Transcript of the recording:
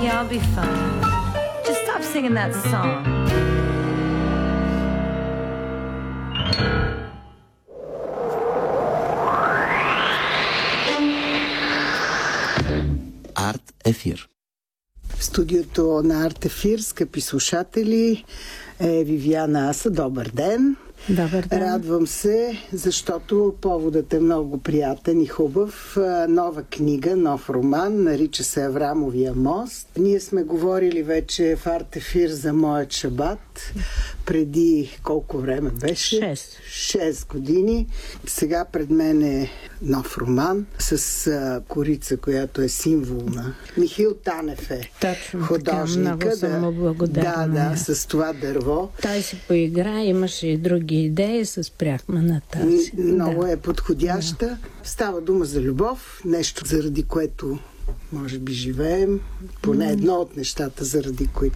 Yeah, I'll be fine. Just stop singing that song. Арт Ефир. В студиото на Арт Ефир, скъпи слушатели, е Вивиана Аса. Добър ден! Добър ден! Радвам се, защото поводът е много приятен и хубав. Нова книга, нов роман, нарича се Аврамовия мост. Ние сме говорили вече в Арт Ефир за Моят шабат. Преди колко време беше? 6 години. Сега пред мен е нов роман с корица, която е символ на Михаил Танев е художника. Много съм му благодарна. Да, с това дърво. Той си поигра, имаше и други идеи, се спряхме на тази. Много е подходяща. Да. Става дума за любов, нещо заради което може би живеем, поне едно от нещата, заради които